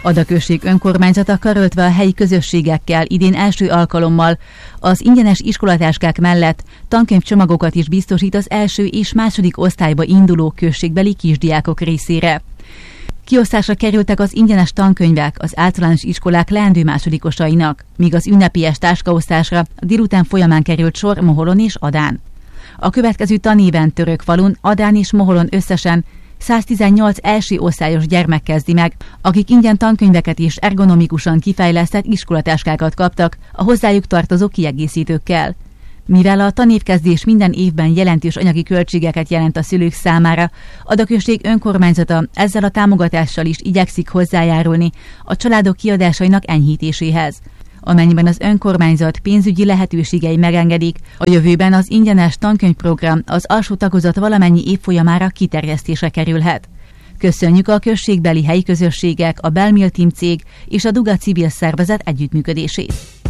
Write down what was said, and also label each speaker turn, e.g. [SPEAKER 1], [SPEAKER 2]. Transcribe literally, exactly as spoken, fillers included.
[SPEAKER 1] Ada község önkormányzata karöltve a helyi közösségekkel idén első alkalommal az ingyenes iskolatáskák mellett tankönyvcsomagokat is biztosít az első és második osztályba induló községbeli kisdiákok részére. Kiosztásra kerültek az ingyenes tankönyvek az általános iskolák leendő másodikosainak, míg az ünnepélyes táskaosztásra a délután folyamán került sor Moholon és Adán. A következő tanéven Törökfalun, Adán és Moholon összesen száztizennyolc első osztályos gyermek kezdi meg, akik ingyen tankönyveket és ergonomikusan kifejlesztett iskolatáskákat kaptak a hozzájuk tartozó kiegészítőkkel. Mivel a tanévkezdés minden évben jelentős anyagi költségeket jelent a szülők számára, Ada község önkormányzata ezzel a támogatással is igyekszik hozzájárulni a családok kiadásainak enyhítéséhez. Amennyiben az önkormányzat pénzügyi lehetőségei megengedik, a jövőben az ingyenes tankönyvprogram az alsó tagozat valamennyi évfolyamára kiterjesztésre kerülhet. Köszönjük a községbeli helyi közösségek, a Belmil Team cég és a Duga civil szervezet együttműködését.